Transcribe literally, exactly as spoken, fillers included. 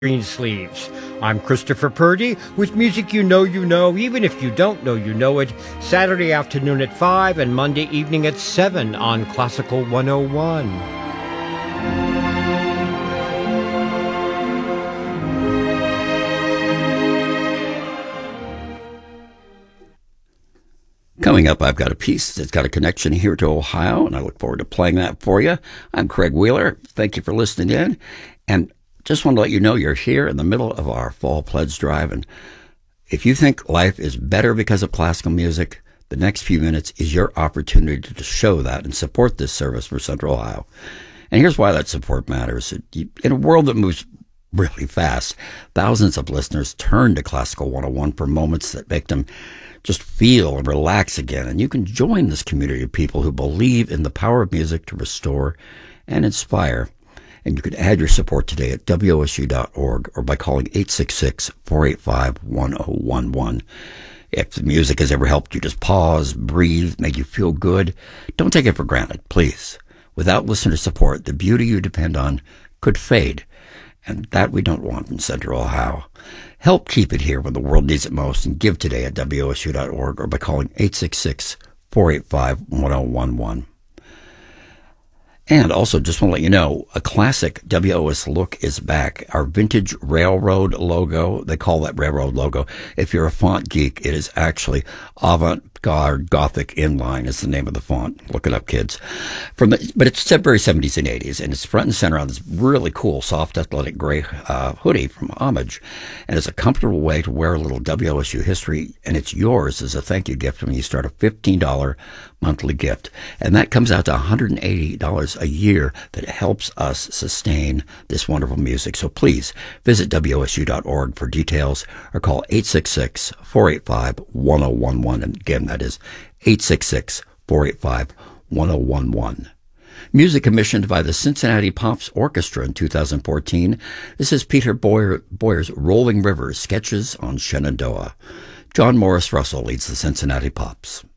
Greensleeves. I'm Christopher Purdy with music you know you know, even if you don't know you know it, Saturday afternoon at five and Monday evening at seven on Classical one oh one. Coming up, I've got a piece that's got a connection here to Ohio, and I look forward to playing that for you. I'm Craig Wheeler. Thank you for listening in. And just want to let you know you're here in the middle of our Fall Pledge Drive. And if you think life is better because of classical music, the next few minutes is your opportunity to show that and support this service for Central Ohio. And here's why that support matters. In a world that moves really fast, thousands of listeners turn to Classical one oh one for moments that make them just feel and relax again. And you can join this community of people who believe in the power of music to restore and inspire. And you can add your support today at W O S U dot org or by calling eight six six, four eight five, one oh one one. If the music has ever helped you just pause, breathe, make you feel good, don't take it for granted, please. Without listener support, the beauty you depend on could fade. And that we don't want in Central Ohio. Help keep it here when the world needs it most and give today at W O S U dot org or by calling eight six six, four eight five, one oh one one. And also, just want to let you know, a classic W O S look is back. Our vintage railroad logo, they call that railroad logo. If you're a font geek, it is actually Avant-Garde Gothic Inline is the name of the font. Look it up, kids. From the, but it's very seventies and eighties, and it's front and center on this really cool, soft, athletic gray uh, hoodie from Homage. And it's a comfortable way to wear a little W O S U history, and it's yours as a thank you gift when you start a fifteen dollars monthly gift. And that comes out to one hundred eighty dollars a year that helps us sustain this wonderful music. So please visit W O S U dot org for details or call eight six six, four eight five, one oh one one. And again, that is eight six six, four eight five, one oh one one. Music commissioned by the Cincinnati Pops Orchestra in two thousand fourteen. This is Peter Boyer, Boyer's Rolling Rivers, Sketches on Shenandoah. John Morris Russell leads the Cincinnati Pops.